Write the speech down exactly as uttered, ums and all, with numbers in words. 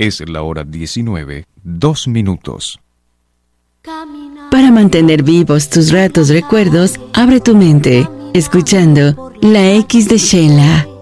Es la hora diecinueve, dos minutos. Para mantener vivos tus ratos recuerdos, abre tu mente, escuchando La X de Sheila.